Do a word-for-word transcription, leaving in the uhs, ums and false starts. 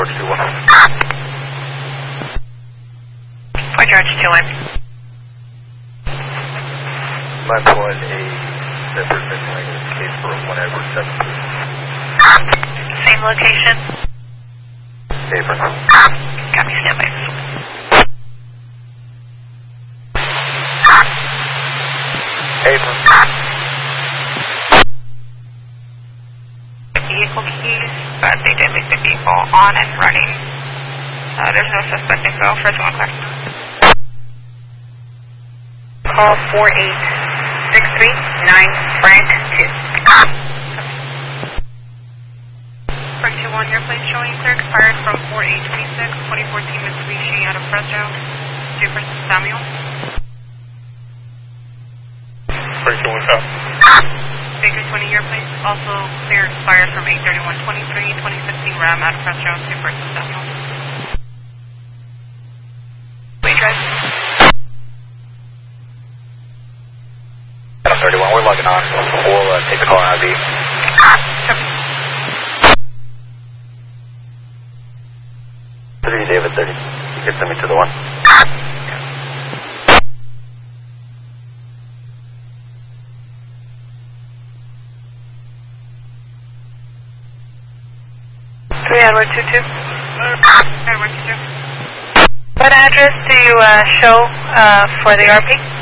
George two one. Flight George two one. nine point eight, separate midway, case for one Edward seven two. Same location? Apron. Copy, stand by. Apron. Vehicle keys, but they did leave the vehicle on and running. Uh, there's no suspect info. First one, clear. Call four eight six three nine Frank two. Frank two one, your place showing clear expired from four eight twenty-six, twenty fourteen Mitsubishi out of Fresno. Jefferson Samuel. Frank two one, out. Baker twenty, your place also clear expired from eight thirty-one twenty-three, twenty fifteen Ram out of Fresno. Jefferson Samuel. Wait, guys. thirty-one, we're logging on. We'll uh, take the call on I V. thirty, David, thirty. You can send me to the one. three Edward two two. Edward two two. What address do you uh, show uh, for the R P?